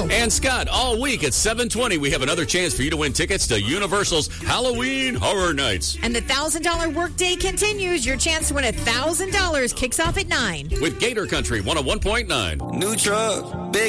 And Scott, all week at 7:20, we have another chance for you to win tickets to Universal's Halloween Horror Nights. And the $1,000 workday continues. Your chance to win $1,000 kicks off at 9. With Gator Country 101.9. New truck, big